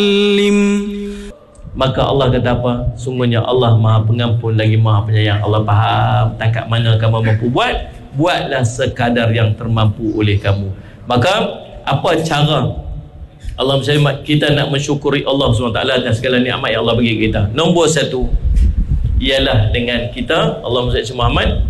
Maka Allah kata apa? Sungguhnya Allah Maha Pengampun lagi Maha Penyayang. Allah faham takat mana kamu mampu buat, buatlah sekadar yang termampu oleh kamu. Maka apa cara Allah SWT kita nak mensyukuri Allah SWT dan segala nikmat yang Allah bagi kita? Nombor satu ialah dengan kita, Allah SWT Muhammad,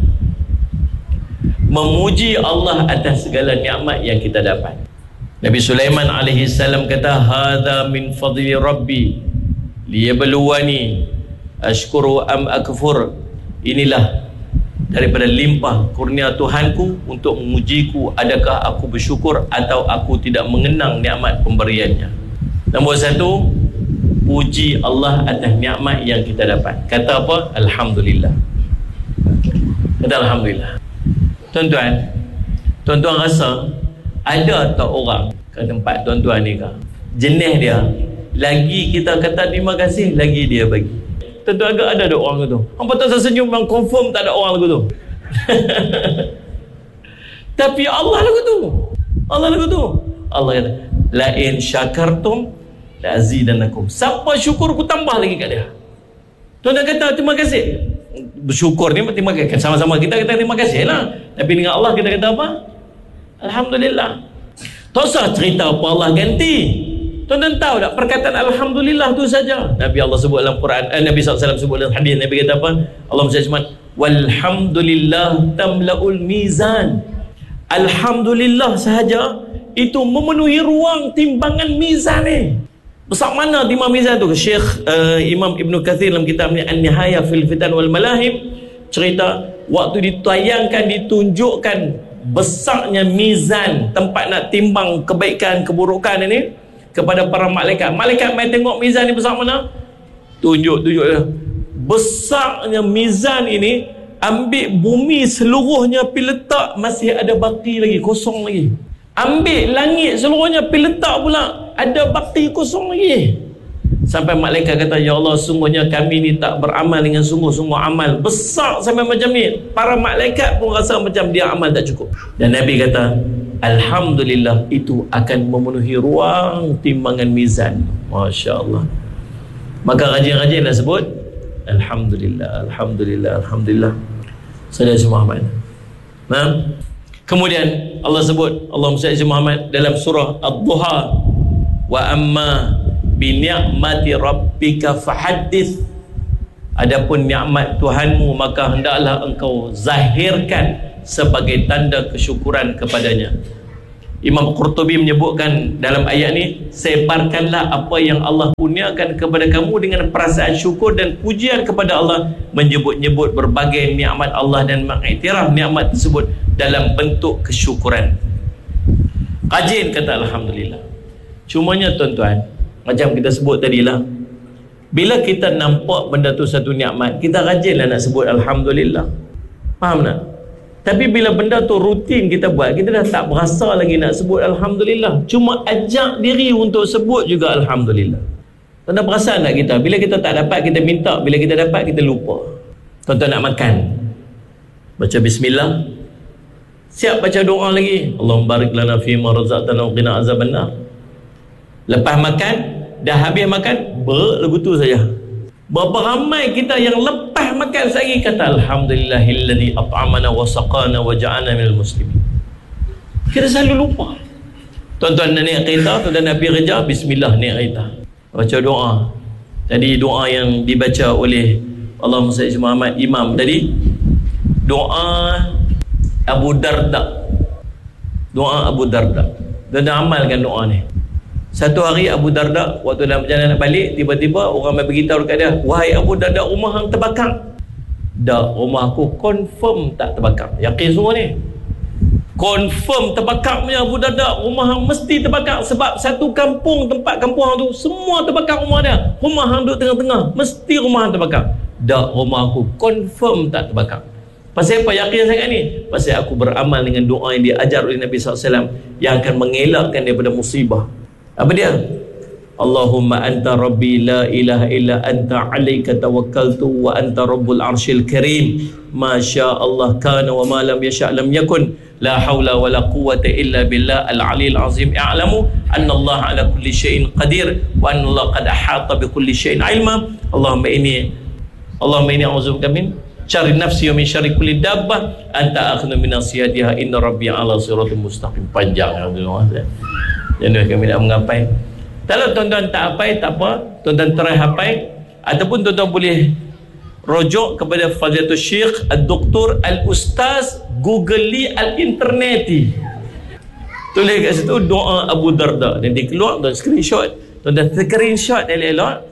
memuji Allah atas segala nikmat yang kita dapat. Nabi Sulaiman alaihi salam kata, hadza min fadli rabbi liyabluwani ashkuru am akfur. Inilah daripada limpah kurnia Tuhanku untuk mengujiku, adakah aku bersyukur atau aku tidak mengenang nikmat pemberiannya. Nombor satu, puji Allah atas nikmat yang kita dapat. Kata apa? Alhamdulillah. Kata Alhamdulillah. Tuan-tuan rasa ada tak orang ke tempat tuan-tuan ni ke, jenis dia lagi kita kata terima kasih, lagi dia bagi. Tuan-tuan agak ada orang tu, hampa tak senyum, memang confirm tak ada orang lagu tu. Tapi Allah lagu tu, Allah kata la in syakartum la azidannakum. Siapa syukur aku tambah lagi kat dia. Tuan-tuan kata terima kasih, bersyukur ni terima kasih, sama-sama kita kata terima kasih lah. Tapi dengan Allah kita kata apa? Alhamdulillah. Tak usah cerita apa Allah ganti. Tuan-tuan tahu tak perkataan Alhamdulillah tu saja Nabi Allah sebut dalam Quran, Nabi SAW sebut dalam hadis. Nabi kata apa? Allah SWT, walhamdulillah tamla'ul mizan. Alhamdulillah sahaja itu memenuhi ruang timbangan mizan ni. Besar mana timbang mizan tu? Syekh Imam Ibn Kathir dalam kitab ni An-Nihayah fil Fitan wal Malahib cerita waktu ditayangkan, ditunjukkan besarnya mizan, tempat nak timbang kebaikan keburukan ini kepada para malaikat. Malaikat mai tengok mizan ni besar mana, tunjuk dia. Besarnya mizan ini, ambil bumi seluruhnya pi letak, masih ada baki lagi, kosong lagi. Ambil langit seluruhnya pi letak pula, ada baki kosong lagi. Sampai malaikat kata, ya Allah, sungguhnya kami ni tak beramal dengan sungguh-sungguh amal. Besar sampai macam ni, para malaikat pun rasa macam dia amal tak cukup. Dan Nabi kata, alhamdulillah itu akan memenuhi ruang timbangan mizan. Masya Allah. Maka rajin-rajinlah sebut alhamdulillah, alhamdulillah, alhamdulillah. Saudara Muhammad. Nah, kemudian Allah sebut, Allah Muhammad dalam surah Ad-Duha, wa amma bi ni'mati rabbika fahaddits. Adapun nikmat Tuhanmu maka hendaklah engkau zahirkan sebagai tanda kesyukuran kepadanya. Imam Qurtubi menyebutkan dalam ayat ni, sebarkanlah apa yang Allah kurniakan kepada kamu dengan perasaan syukur dan pujian kepada Allah, menyebut-nyebut berbagai nikmat Allah dan mengiktiraf nikmat tersebut dalam bentuk kesyukuran. Rajin kata alhamdulillah. Cumanya tuan-tuan, macam kita sebut tadilah, bila kita nampak benda tu satu nikmat, kita rajinlah nak sebut alhamdulillah. Faham tak? Tapi bila benda tu rutin kita buat, kita dah tak berasa lagi nak sebut alhamdulillah. Cuma ajak diri untuk sebut juga alhamdulillah. Tuan-tuan perasan tak kita, bila kita tak dapat kita minta, bila kita dapat kita lupa. Tuan-tuan nak makan, baca bismillah, siap baca doa lagi, Allahumma barik lana fima razaqtana wa qina azabannar. Lepas makan, dah habis makan, lagu tu saja. Berapa ramai kita yang lepas makan sehari kata alhamdulillahilladzi at'amana wa saqana wa ja'alna minal muslimin. Kita selalu lupa. Tuan-tuan nak naik kereta, tuan-tuan nak pergi kerja, bismillah naik kereta, baca doa. Tadi doa yang dibaca oleh Allahumma salli Muhammad Imam tadi, doa Abu Darda. Doa Abu Darda. Tuan-tuan amalkan doa ni. Satu hari Abu Darda waktu dalam perjalanan nak balik, tiba-tiba orang mai beritahu dekat dia, wahai Abu Darda, rumah hang terbakar. Dah, rumah aku confirm tak terbakar. Yakin semua ni? Confirm terbakar punya Abu Darda, rumah hang mesti terbakar. Sebab satu kampung, tempat kampung hang tu semua terbakar rumah dia. Rumah hang duduk tengah-tengah, mesti rumah hang terbakar. Dah, rumah aku confirm tak terbakar. Pasal apa yakin sangat ni? Pasal aku beramal dengan doa yang diajar oleh Nabi SAW yang akan mengelakkan daripada musibah. Apa dia? Allahumma anta rabbi la ilaha illa anta alaika tawakkaltu wa anta rabbul arshil karim ma syaa Allah kana wa ma lam yasha lam yakun la haula wa la quwwata illa billah al aliyil azim i'lamu anna Allah ala kulli syai'in qadir wa anna Allah qad ahata bi kulli syai'in ilma. Allahumma inni a'udzubika min syarri nafsi wa min syarri kulli dabbah anta akhidhu min nasiyatiha inna rabbi ala siratal mustaqim. Panjang jadi kami nak mengapai. Kalau tuan-tuan tak hafal, tak apa, tuan-tuan try hafal, ataupun tuan-tuan boleh rujuk kepada Fadilatul Syekh Al-Doktor Al-Ustaz Googli Al-Interneti. Tulis kat situ doa Abu Darda, dan dia keluar, tuan screenshot, tuan-tuan screenshot elok-elok,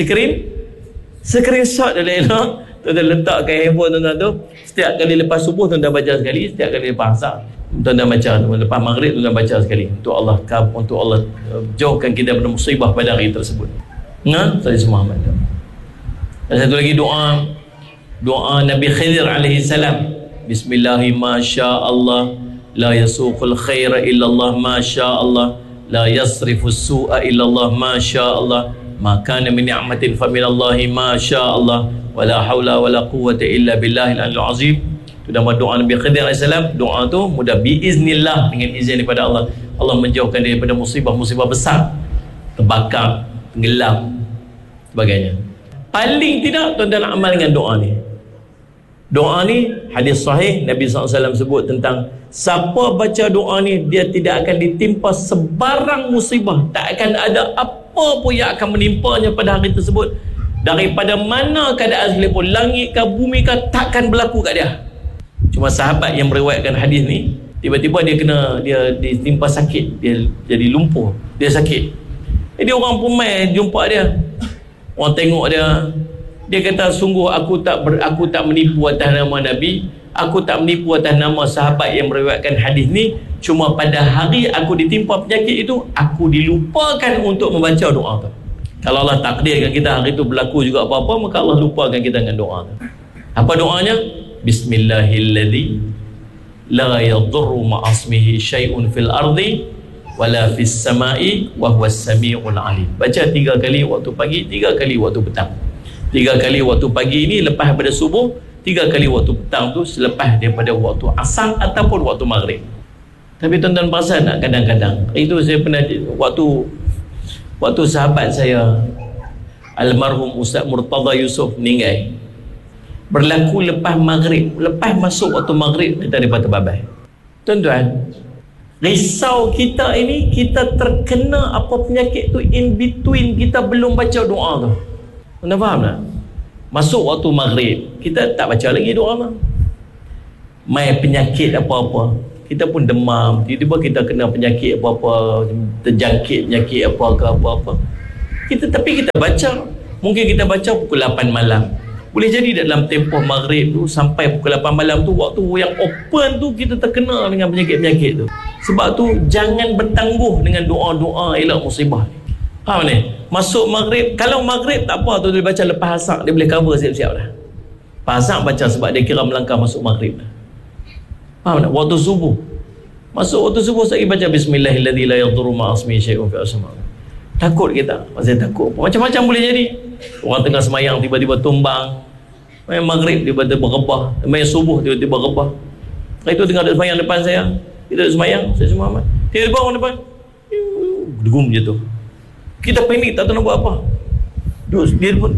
screenshot elok-elok, tuan-tuan letak kat handphone tuan-tuan tu. Setiap kali lepas subuh tuan-tuan baca sekali, setiap kali lepas asar tuan-tuan baca, lepas maghrib tuan-tuan baca sekali, untuk Allah jauhkan kita daripada musibah pada hari tersebut. Saya semua amat. Dan satu lagi doa Nabi Khidir alaihi salam, bismillahi ma sya Allah la yasuqul khaira illallah ma sya Allah la yasrifu su'a illallah ma sya Allah ma kana min ni'matin fa minallahi ma sya Allah wa la haula wa la quwwata illa billahil aliyyil azim. Itu nama doa Nabi Khidir alaihi salam. Doa tu mudah biiznillah, dengan izin daripada Allah. Allah menjauhkan dia daripada musibah-musibah besar, terbakar, tenggelam, sebagainya. Paling tidak tuan-tuan nak amal dengan doa ni. Doa ni hadis sahih Nabi SAW sebut tentang siapa baca doa ni, dia tidak akan ditimpa sebarang musibah, tak akan ada apa pun yang akan menimpanya pada hari tersebut. Daripada mana keadaan sekalipun, langit ke bumi ke, takkan berlaku kat dia. Cuma sahabat yang meriwayatkan hadis ni, tiba-tiba dia ditimpa sakit, dia jadi lumpuh, dia sakit. Jadi orang pemai jumpa dia, orang tengok dia kata, sungguh aku tak menipu atas nama Nabi, aku tak menipu atas nama sahabat yang meriwayatkan hadis ni. Cuma pada hari aku ditimpa penyakit itu, aku dilupakan untuk membaca doa tu. Kalau Allah takdirkan kita hari itu berlaku juga apa-apa, maka Allah lupakan kita dengan doa tu. Apa doanya? Bismillahilladzi la yadurru ma'asmihi syai'un fil ardi wala fis sama'i wa huwas sami'ul alim. Baca 3 kali waktu pagi, 3 kali waktu petang. 3 kali waktu pagi ini lepas daripada subuh, 3 kali waktu petang tu selepas daripada waktu asar ataupun waktu maghrib. Tapi tuan-tuan perasan tak, kadang-kadang itu saya pernah, waktu sahabat saya almarhum Ustaz Murtada Yusof meninggal, berlaku lepas maghrib, lepas masuk waktu maghrib kita di Patah Babai. Tuan-tuan, risau kita ini, kita terkena apa penyakit tu in between kita belum baca doa tu. Anda faham tak? Masuk waktu maghrib, kita tak baca lagi doa tu. Mai penyakit apa-apa, kita pun demam, tiba-tiba kita kena penyakit apa-apa, terjangkit penyakit apa-apa. Tapi kita baca. Mungkin kita baca pukul 8 malam. Boleh jadi dalam tempoh maghrib tu sampai pukul 8 malam tu, waktu yang open tu, kita terkena dengan penyakit-penyakit tu. Sebab tu jangan bertangguh dengan doa-doa elak musibah ni. Faham ni? Masuk maghrib, kalau maghrib tak apa tu, dia baca lepas asar, dia boleh cover siap-siap dah. Lepas asar baca sebab dia kira melangkah masuk maghrib dah. Faham tak? Waktu subuh, masuk waktu subuh lagi baca bismillahilladzi la yadurru ma'asmihi syai'un fil ardi. Takut kita, masih takut. Macam-macam boleh jadi. Orang tengah semayang tiba-tiba tumbang, main maghrib tiba-tiba rebah, main subuh tiba-tiba rebah. Itu tengah ada semayang depan saya, kita ada semayang, saya semua amat, tiba-tiba orang depan degum je tu. Kita panik, tak tahu nak buat apa. Dia pun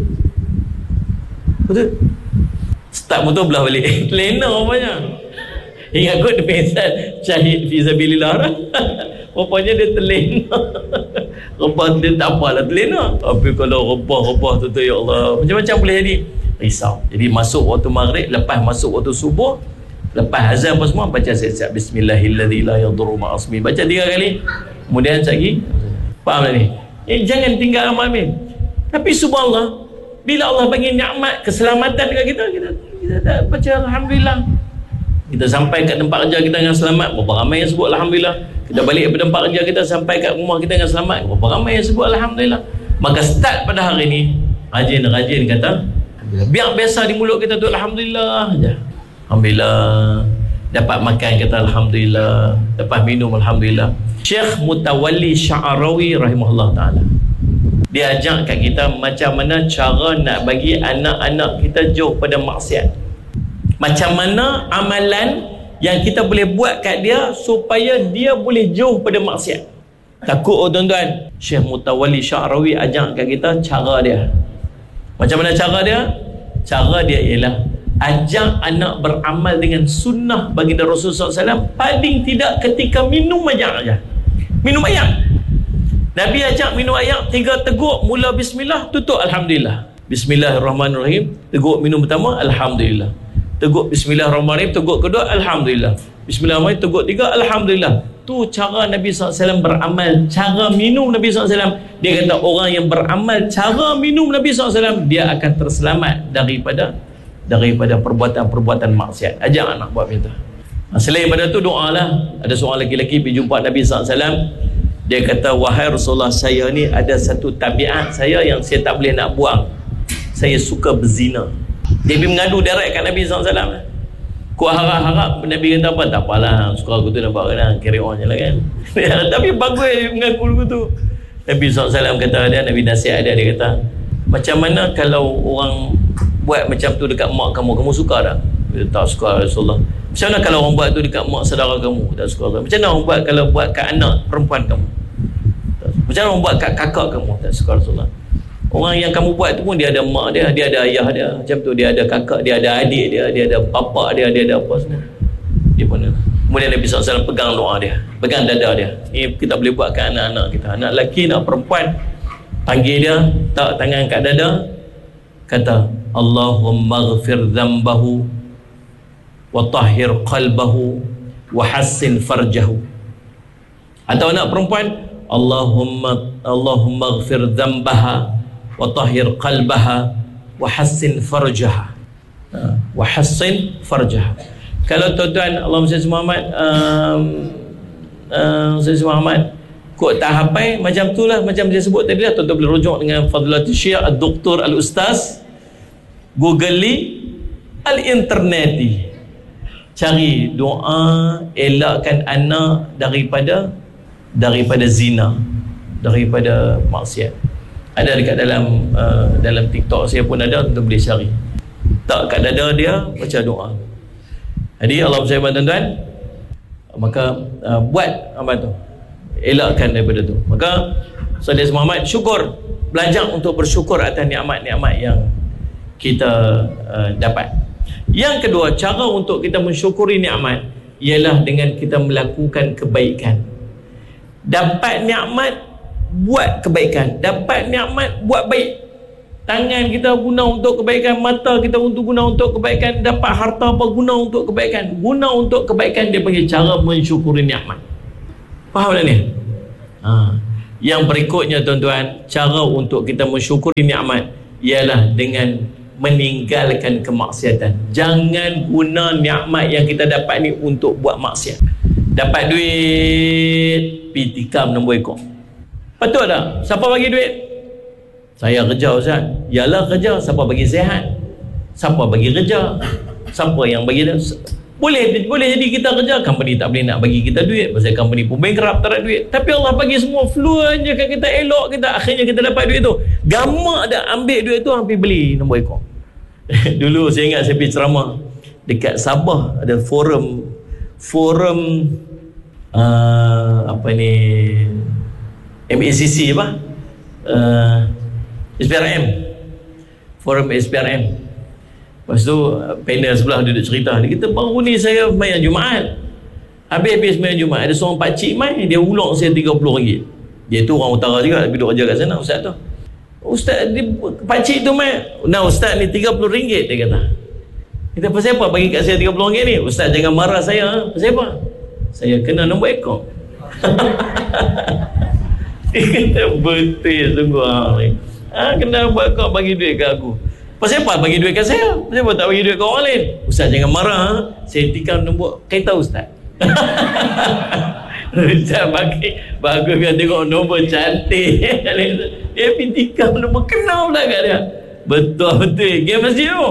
betul start motor belah balik. Lena rupanya. Ingat kot dia pengsan syahid fi sabilillah. Rupanya dia terlena. Rebah dia tak apalah terlena. Tapi kalau rebah tu ya Allah, macam-macam boleh jadi. Risau. Jadi masuk waktu maghrib, lepas masuk waktu subuh, lepas azan apa semua, baca siap-siap bismillahilladzi la yadurru ma'asmihi. Baca 3 kali. Kemudian lagi. Faham tak ni? Jangan tinggal amal ni. Tapi subhanallah, bila Allah bagi nikmat keselamatan dekat kita tak baca alhamdulillah. Kita sampai kat tempat kerja kita dengan selamat, berapa ramai yang sebut alhamdulillah. Kita balik daripada tempat kerja kita sampai kat rumah kita dengan selamat, berapa ramai yang sebut alhamdulillah. Maka start pada hari ni, rajin-rajin kata alhamdulillah. Biar biasa di mulut kita tu alhamdulillah aja. Alhamdulillah. Dapat makan kata alhamdulillah, dapat minum alhamdulillah. Syekh Mutawalli Sya'arawi rahimahullah ta'ala, dia ajak kat kita macam mana cara nak bagi anak-anak kita jauh pada maksiat. Macam mana amalan yang kita boleh buat kat dia supaya dia boleh jauh pada maksiat. Takut tuan-tuan. Syekh Mutawalli Sya'rawi ajak kat kita cara dia. Macam mana cara dia? Cara dia ialah ajak anak beramal dengan sunnah baginda Rasulullah SAW. Paling tidak ketika minum aja. Minum air. Nabi ajak minum air, 3 teguk, mula bismillah, tutup alhamdulillah. Bismillahirrahmanirrahim, teguk minum pertama, alhamdulillah. Teguk bismillahirrahmanirrahim, teguk kedua, alhamdulillah. Bismillahirrahmanirrahim, teguk 3, alhamdulillah. Tu cara Nabi SAW beramal, cara minum Nabi SAW. Dia kata orang yang beramal cara minum Nabi SAW, dia akan terselamat daripada perbuatan-perbuatan maksiat. Ajak anak buat macam tu. Selain daripada tu, doa lah. Ada seorang lelaki pergi jumpa Nabi SAW. Dia kata, wahai Rasulullah, saya ni ada satu tabiat saya yang saya tak boleh nak buang. Saya suka berzina. Dia pergi mengadu direct kat Nabi SAW. Kau harap-harap Nabi kata apa? Tak apalah, suka aku tu nampak kan, carry on je lah kan. Tapi bagus mengaku dulu tu. Nabi SAW kata dia, Nabi nasihat dia kata, macam mana kalau orang buat macam tu dekat mak kamu suka tak? Dia tak suka Rasulullah. Macam mana kalau orang buat tu dekat mak saudara kamu? Tak suka. Macam mana orang buat kalau buat kat anak perempuan kamu? Macam mana orang buat kat kakak kamu? Tak suka Rasulullah. Orang yang kamu buat tu pun dia ada mak dia, dia ada ayah dia, macam tu, dia ada kakak, dia ada adik dia, dia ada bapa dia, dia ada apa semua. Dia pun kemudian Nabi SAW pegang doa dia, pegang dada dia. Ini kita boleh buat kat anak-anak kita. Anak lelaki, anak perempuan, panggil dia, tak tangan kat dada, kata Allahumma ghafir dhanbahu wa tahhir qalbahu wa hassin farjahu. Atau anak perempuan, Allahumma ghafir dhanbaha wa tahhir qalbaha wa hassin farjaha. Wa hassin farjaha. Kalau tuan-tuan Allahumma salli Muhammad Sayyid Muhammad kok tak hafal macam tu lah, macam dia sebut tadi lah, tuan-tuan boleh rujuk dengan Fadilatul Syekh Al-Doktor Al-Ustaz, Googli Al-Interneti, cari doa elakkan anak daripada zina, daripada maksiat. Ada dekat dalam TikTok saya pun ada, tuan boleh cari. Tak kat dada dia baca doa. Jadi Allah bersahabat tuan-tuan, maka buat apa tu, elakkan daripada tu. Maka Saudara Muhammad, syukur, belajar untuk bersyukur atas nikmat-nikmat yang kita dapat. Yang kedua, cara untuk kita mensyukuri nikmat ialah dengan kita melakukan kebaikan. Dapat nikmat, buat kebaikan. Dapat nikmat, buat baik. Tangan kita guna untuk kebaikan, mata kita guna untuk kebaikan, dapat harta apa guna untuk kebaikan. Guna untuk kebaikan, dia panggil cara mensyukuri nikmat. Faham tak ni? Yang berikutnya tuan-tuan, cara untuk kita mensyukuri nikmat ialah dengan meninggalkan kemaksiatan. Jangan guna nikmat yang kita dapat ni untuk buat maksiat. Dapat duit, pergi tikam nombor ekor. Betul tak? Siapa bagi duit? Saya kerja, Ustaz. Yalah kerja. Siapa bagi sihat? Siapa bagi kerja? Siapa yang bagi dia? Boleh jadi kita kerja, company tak boleh nak bagi kita duit, pasal company pun bankrupt, tak ada duit. Tapi Allah bagi semua fluent je kat kita, elok kita, akhirnya kita dapat duit tu. Gamak dah ambil duit tu, hampir beli nombor ekor. Dulu saya ingat saya pergi ceramah dekat Sabah, ada forum apa ni, MACC apa? SPRM. Forum SPRM. Lepas tu panel sebelah duduk cerita, dia kata baru ni saya main Jumaat, habis main Jumaat, ada seorang pakcik main, dia ulok saya RM30. Dia tu orang utara juga, tapi duduk kerja kat sana ustaz tu. Ustaz, pakcik tu main, nah ustaz ni RM30, dia kata. Kita pasal apa bagi kat saya RM30 ni? Ustaz jangan marah saya. Pasal apa? Saya kena nombor ekor. Dia kata betul sungguh ni. Kena buat kau bagi duit kat aku. Pasal apa bagi duit kat saya? Pasal apa tak bagi duit kat orang lain? Ustaz jangan marah. Saya tikam nombor kereta ustaz. Ustaz bagus biar tengok nombor cantik. Dia pergi tikam nombor, kenal pula kat dia. Betul-betul game masjid tu.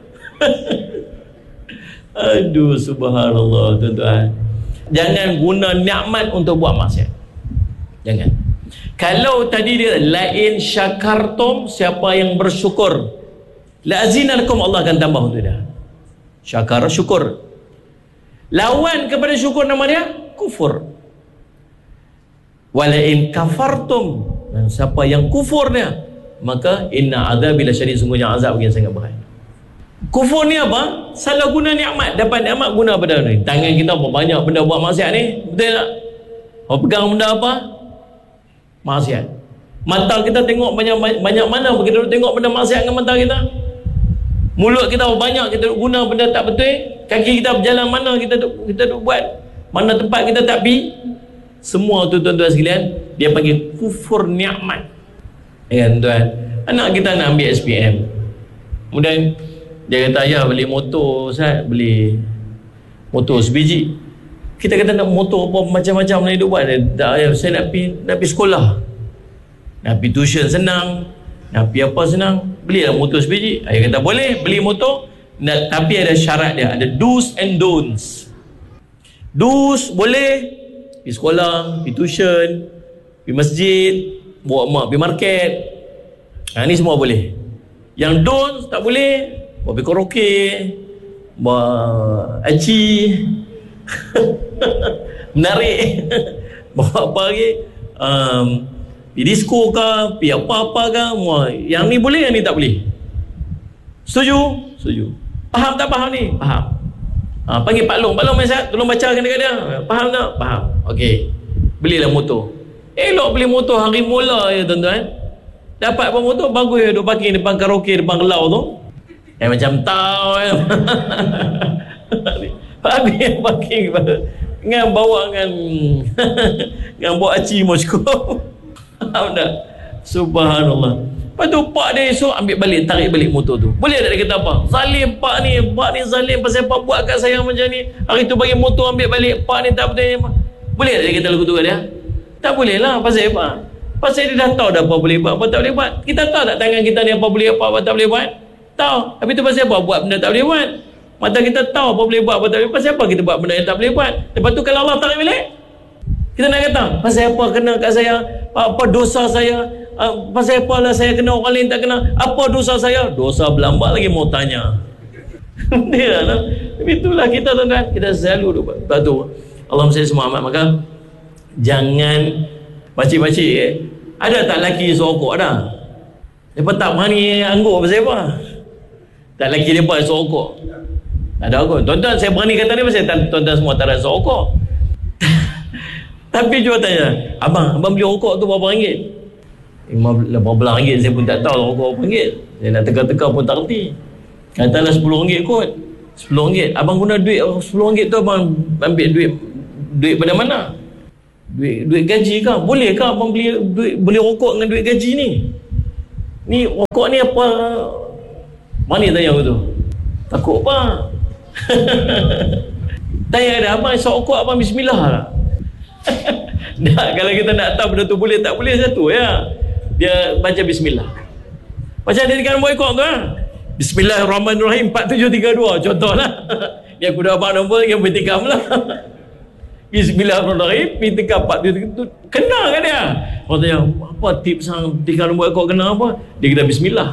Aduh subhanallah tuan-tuan. Jangan guna nikmat untuk buat maksiat. Jangan. Kalau tadi dia lain syakartum, siapa yang bersyukur, la azinanakum, Allah akan tambah untuk dia. Syakar, syukur. Lawan kepada syukur nama dia kufur. Wala in kafartum, dan siapa yang kufur dia, maka inna azabi lasyadid, sungguhnya azab yang sangat berat. Kufur ni apa? Salah guna nikmat. Dapat nikmat guna pada ni. Tangan kita apa banyak benda buat maksiat ni, betul tak? Kau pegang benda apa? Maksiat. Mata kita tengok banyak mana kita tengok benda maksiat dengan mata kita. Mulut kita banyak kita guna benda tak betul. Kaki kita berjalan mana kita duk buat, mana tempat kita tak pergi. Semua tu tuan-tuan sekalian, dia panggil kufur nikmat. Ya tuan, anak kita nak ambil SPM, kemudian dia kata, ayah beli motor, saya beli motor sebiji. Kita kata nak motor apa macam-macam nak hidup buat. Tak, ayah saya nak pergi sekolah, nak pergi tuition senang, nak pergi apa senang, belilah motor sebiji. Ayah kata boleh beli motor, tapi ada syarat dia, ada do's and don'ts. Do's boleh pergi sekolah, pergi tuition, pergi masjid, bawa mak pergi market. Ni semua boleh. Yang don'ts tak boleh, bawa pergi karaoke, bawa aci, menarik, bawa apa lagi, pergi disco ke, pergi apa-apa ke. Yang ni boleh, yang ni tak boleh. Setuju? Setuju. Faham tak faham ni? Faham. Panggil Pak Long. Pak Long, tolong bacakan dekat dia. Faham tak? Faham. Okey, belilah motor. Elok beli motor hari mula ya tuan-tuan. Dapat apa motor bagus ya, duk parking depan karaoke, depan gelau tu. Macam tahu ya. Habis parking dengan bawa dengan bawa aci mau cukup. Faham tak? Subhanallah. Lepas tu pak dia esok ambil balik, tarik balik motor tu. Boleh tak dia kata apa? Zalim pak ni zalim, pasal pak buat kat saya macam ni. Hari tu bagi motor ambil balik, pak ni tak betul. Boleh tak dia kata lagu tu kat dia? Tak boleh lah. Pasal apa? Pasal dia dah tahu dah apa boleh buat, apa tak boleh buat. Kita tahu tak tangan kita ni apa boleh buat, apa tak boleh buat? Tahu. Habis tu pasal apa buat benda tak boleh buat? Mata kita tahu apa boleh buat, apa tak boleh buat. Pasal apa kita buat benda yang tak boleh buat? Lepas tu kalau Allah tarik balik, kita nak kata pasal apa kena kat saya, apa dosa saya, pasal apa lah saya kena, orang lain tak kena, apa dosa saya? Dosa berlambat lagi mau tanya. Dia lah. Itulah kita tuan-tuan, kita selalu buat. Lepas tu Allahumma salli Muhammad. Maka jangan pakcik-pakcik, ada tak lelaki sorokok? Ada. Mereka tak berani anggur pasal apa? Tak lelaki mereka sorokok? Tak ada kot. Tuan-tuan, saya berani kata ni pasal tuan-tuan semua tak ada sorokok. Tapi jual tanya, abang beli rokok tu berapa ringgit? 15 ringgit, saya pun tak tahu rokok berapa ringgit. Saya nak teka-teka pun tak reti. Katalah 10 ringgit kot. 10 ringgit. Abang guna duit 10 ringgit tu, abang ambil duit pada mana? Duit gaji ke? Boleh ke abang beli rokok dengan duit gaji ni? Ni rokok ni apa? Mana tanya aku tu? Takut apa? Tanya ada abang esok rokok, abang bismillah lah. Dah, kalau kita nak tahu benda tu boleh tak boleh, satu ya, dia baca bismillah. Macam dia kan buat ikut tu Bismillahirrahmanirrahim 4732 contohlah. Yang aku dah abang nombor yang bertikam lah. Bismillahirrahmanirrahim Pitikam 4732 kena kan dia? Orang tanya apa tips yang tinggal buat ikut kena apa? Dia kata bismillah.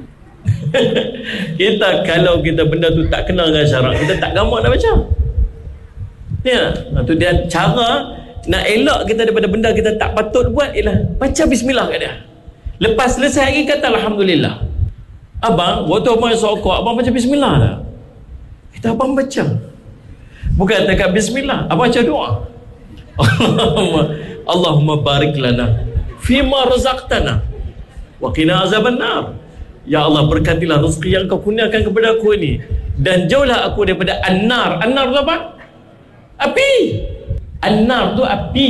Kita kalau kita benda tu tak kena dengan syarak, kita tak gamak nak baca. Ya, tu dia cara nak elak kita daripada benda kita tak patut buat ialah baca bismillah kat dia. Lepas selesai lagi kata alhamdulillah. Abang, waktu abang sokok, abang baca bismillah tak? Kita abang baca. Bukan dekat bismillah, abang baca doa. Allahumma barik lana fima razaqtana wa qina azabannar. Ya Allah, berkatilah rezeki yang kau kurniakan kepada aku ini dan jauhlah aku daripada an-nar. An-nar tu apa? Api. An-nar tu api.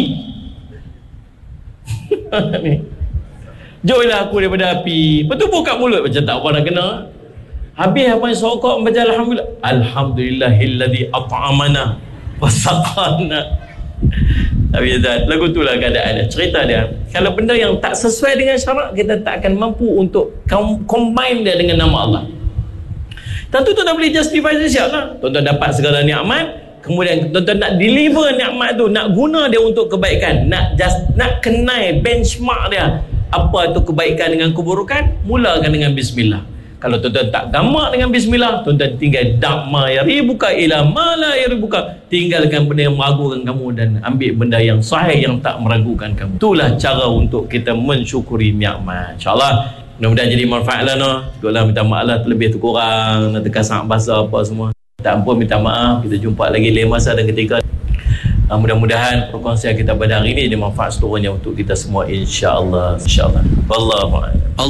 Ni. Jauhlah aku daripada api. Betul buka mulut macam tak apa nak kena. Habis apa yang sokok baca alhamdulillah. Alhamdulillahilladzi at'amana wa saqana. Habis lagu tu lah keadaan dia. Cerita dia. Kalau benda yang tak sesuai dengan syarak, kita tak akan mampu untuk combine dia dengan nama Allah. Tentu tuan-tuan boleh justify siap lah. Tuan-tuan dapat segala nikmat, kemudian tuan-tuan nak deliver nikmat tu, nak guna dia untuk kebaikan, nak kenai benchmark dia apa tu kebaikan dengan keburukan, mulakan dengan bismillah. Kalau tuan-tuan tak gamak dengan bismillah, tuan-tuan tinggal dakma yaribuka ila ma la yaribuka, tinggalkan benda yang meragukan kamu dan ambil benda yang sahih yang tak meragukan kamu. Itulah cara untuk kita mensyukuri nikmat. InsyaAllah mudah-mudahan jadi manfaat lah, no. Cukuplah, minta maaf lah terlebih terkurang, nak tekan sangat bahasa apa semua. Tak ampun, minta maaf. Kita jumpa lagi lain masa dan ketika. Mudah-mudahan perkongsian kita pada hari ini ada manfaat seluruhnya untuk kita semua, insya-Allah. Wallahu a'lam.